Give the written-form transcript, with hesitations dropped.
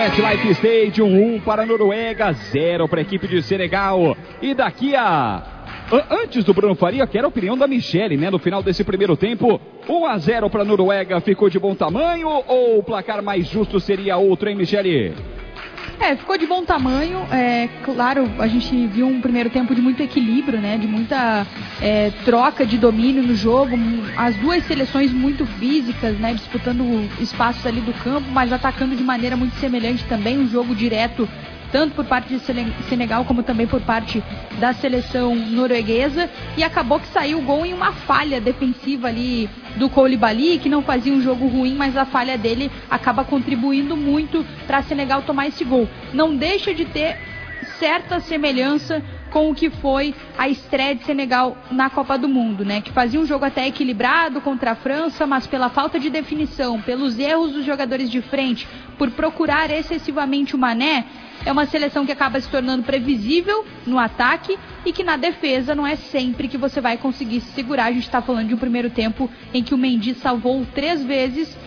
MetLife Stadium, 1 para a Noruega, 0 para a equipe de Senegal. E daqui a... Antes do Bruno Faria, quero a opinião da Michele, né? No final desse primeiro tempo, 1-0 para a Noruega, ficou de bom tamanho ou o placar mais justo seria outro, hein, Michele? Ficou de bom tamanho. Claro, a gente viu um primeiro tempo de muito equilíbrio, né? De muita troca de domínio no jogo. As duas seleções muito físicas, né? Disputando espaços ali do campo, mas atacando de maneira muito semelhante também. Um jogo direto, tanto por parte de Senegal como também por parte da seleção norueguesa, e acabou que saiu o gol em uma falha defensiva ali do Koulibaly, que não fazia um jogo ruim, mas a falha dele acaba contribuindo muito para Senegal tomar esse gol. Não deixa de ter certa semelhança com o que foi a estreia de Senegal na Copa do Mundo, né? Que fazia um jogo até equilibrado contra a França, mas pela falta de definição, pelos erros dos jogadores de frente, por procurar excessivamente o Mané, é uma seleção que acaba se tornando previsível no ataque e que na defesa não é sempre que você vai conseguir se segurar. A gente está falando de um primeiro tempo em que o Mendy salvou 3 vezes